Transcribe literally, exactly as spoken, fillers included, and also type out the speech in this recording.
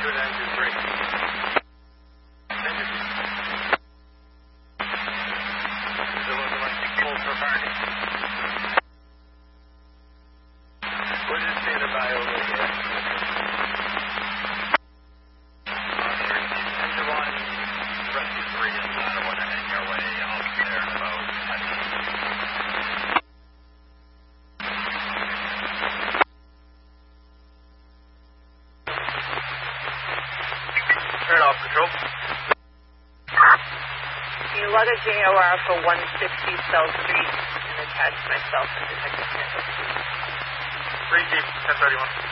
nine two three. Full for party. We're just standing by over here. Engine one, rescue three is not a one heading your way. I'll be there in about ten minutes. Turn off control. You lug a J O R for one sixty South Street and attach myself and Detective Sanders. Three deep, ten thirty-one.